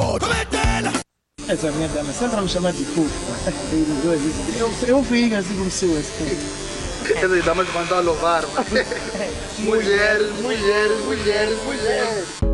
Essa minha dama sempre a me chamar de cu. Eu fico assim como se fosse. Essas damas vão estar a louvar. Mulheres, mulheres, mulheres, mulheres.